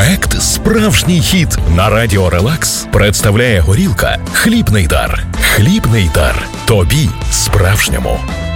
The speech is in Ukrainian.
Проект «Справжній хіт» на Радіо Релакс представляє горілка «Хлібний дар». Хлібний дар. Тобі справжньому.